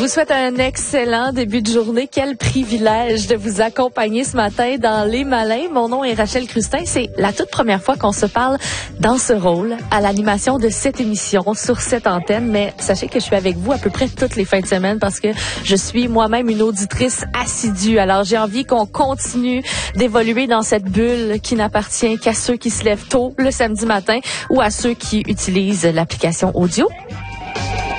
vous souhaite un excellent début de journée. Quel privilège de vous accompagner ce matin dans Les Malins. Mon nom est Rachel Crustin. C'est la toute première fois qu'on se parle dans ce rôle à l'animation de cette émission sur cette antenne. Mais sachez que je suis avec vous à peu près toutes les fins de semaine parce que je suis moi-même une auditrice assidue. Alors, j'ai envie qu'on continue d'évoluer dans cette bulle qui n'appartient qu'à ceux qui se lèvent tôt le samedi matin ou à ceux qui utilisent l'application audio.